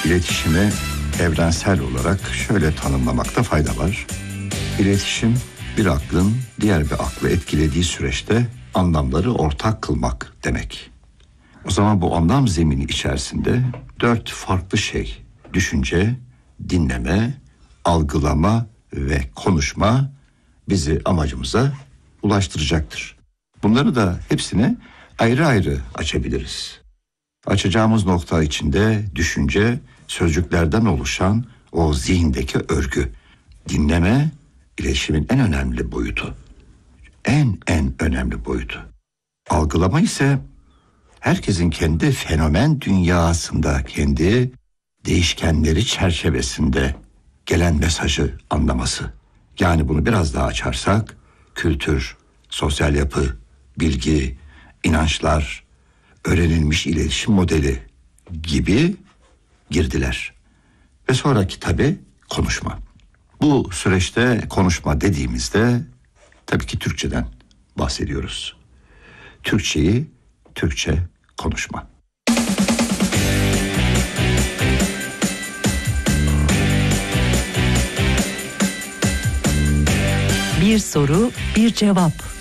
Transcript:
İletişimi evrensel olarak şöyle tanımlamakta fayda var. İletişim, bir aklın diğer bir aklı etkilediği süreçte anlamları ortak kılmak demek. O zaman bu anlam zemini içerisinde 4 farklı şey: düşünce, dinleme, algılama ve konuşma bizi amacımıza ulaştıracaktır. Bunları da hepsini ayrı ayrı açabiliriz. Açacağımız nokta içinde düşünce, sözcüklerden oluşan o zihindeki örgü. Dinleme, iletişimin en önemli boyutu. En önemli boyutu. Algılama ise herkesin kendi fenomen dünyasında, kendi değişkenleri çerçevesinde gelen mesajı anlaması. Yani bunu biraz daha açarsak, kültür, sosyal yapı, bilgi, inançlar, öğrenilmiş iletişim modeli gibi girdiler. Ve sonraki tabii konuşma. Bu süreçte konuşma dediğimizde tabii ki Türkçeden bahsediyoruz. Türkçeyi Türkçe konuşma. Bir soru, bir cevap.